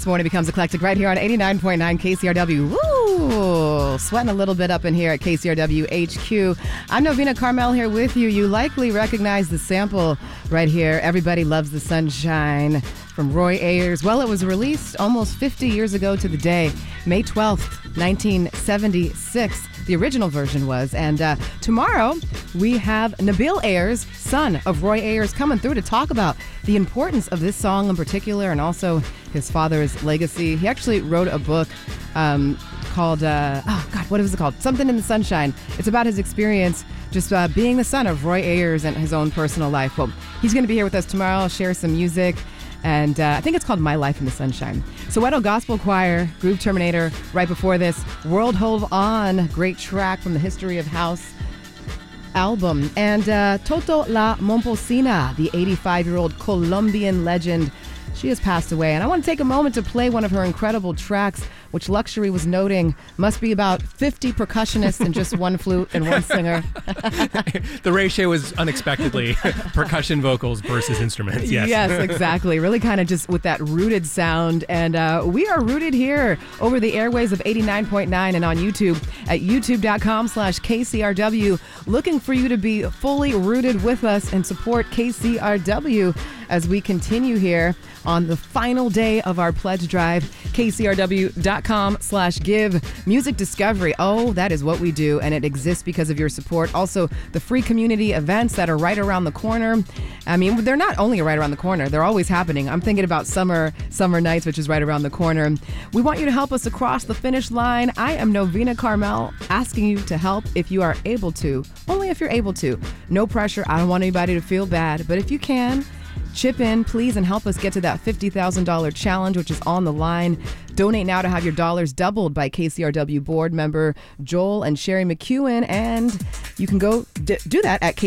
This morning becomes eclectic right here on 89.9 KCRW. Woo! Sweating a little bit up in here at KCRW HQ. I'm Novena Carmel here with you. You likely recognize the sample right here. Everybody Loves the Sunshine from Roy Ayers. Well, it was released almost 50 years ago to the day, May 12th, 1976. The original version was. And tomorrow we have Nabil Ayers, son of Roy Ayers, coming through to talk about the importance of this song in particular and also his father's legacy. He actually wrote a book called, what was it called? Something in the Sunshine. It's about his experience just being the son of Roy Ayers and his own personal life. Well, he's going to be here with us tomorrow, share some music. And I think it's called My Life in the Sunshine. Soweto Gospel Choir, Groove Terminator, right before this, World Hold On, great track from the History of House album. And Toto La Momposina, the 85-year-old Colombian legend. She has passed away. And I want to take a moment to play one of her incredible tracks, which Luxury was noting must be about 50 percussionists and just one flute and one singer. The ratio was unexpectedly percussion vocals versus instruments, yes. Yes, exactly. Really kind of just with that rooted sound. And we are rooted here over the airways of 89.9 and on YouTube at youtube.com/KCRW. Looking for you to be fully rooted with us and support KCRW as we continue here on the final day of our pledge drive. KCRW.com/give. Music discovery. Oh, that is what we do, and it exists because of your support. Also, the free community events that are right around the corner. I mean, they're not only right around the corner, they're always happening. I'm thinking about Summer Nights, which is right around the corner. We want you to help us across the finish line. I am Novena Carmel, asking you to help if you are able to. Only if you're able to. No pressure. I don't want anybody to feel bad, but if you can, chip in, please, and help us get to that $50,000 challenge, which is on the line. Donate now to have your dollars doubled by KCRW board member Joel and Sherry McEwen, and you can go do that at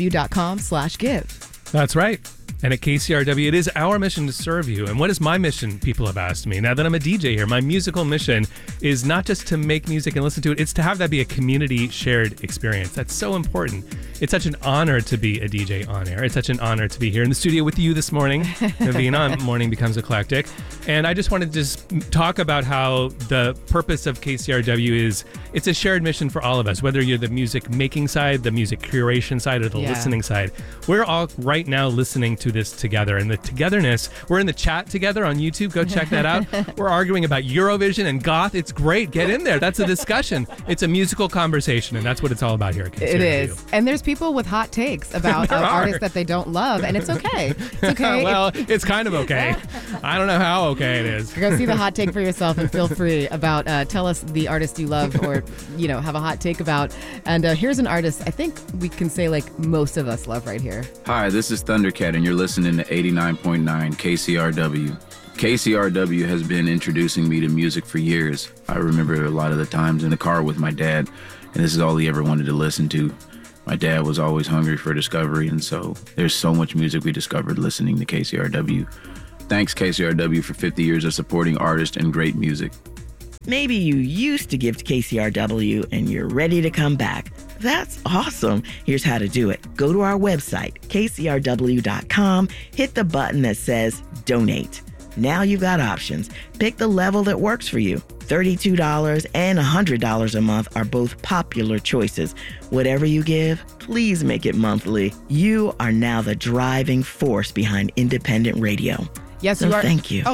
KCRW.com/give. That's right. And at KCRW, it is our mission to serve you. And what is my mission, people have asked me. Now that I'm a DJ here, my musical mission is not just to make music and listen to it, it's to have that be a community shared experience. That's so important. It's such an honor to be a DJ on air. It's such an honor to be here in the studio with you this morning. Novena, Morning Becomes Eclectic. And I just wanted to just talk about how the purpose of KCRW is, it's a shared mission for all of us, whether you're the music making side, the music curation side, or the listening side. We're all right now listening to this together, and the togetherness, we're in the chat together on YouTube. Go check that out. We're arguing about Eurovision and goth. It's great. Get in there. That's a discussion. It's a musical conversation, and that's what it's all about here at KCRW. It is. And there's people with hot takes about artists that they don't love, and it's okay. It's okay. Well, it's kind of okay. I don't know how okay it is. Go see the hot take for yourself and feel free about, tell us the artist you love or, have a hot take about. And here's an artist I think we can say like most of us love right here. Hi, this is Thundercat, and you're listening to 89.9 KCRW. KCRW has been introducing me to music for years. I remember a lot of the times in the car with my dad, and this is all he ever wanted to listen to. My dad was always hungry for discovery, and so there's so much music we discovered listening to KCRW. Thanks, KCRW, for 50 years of supporting artists and great music. Maybe you used to give to KCRW and you're ready to come back. That's awesome. Here's how to do it. Go to our website, kcrw.com, hit the button that says donate. Now you've got options. Pick the level that works for you. $32 and $100 a month are both popular choices. Whatever you give, please make it monthly. You are now the driving force behind independent radio. Yes, so you are. Thank you.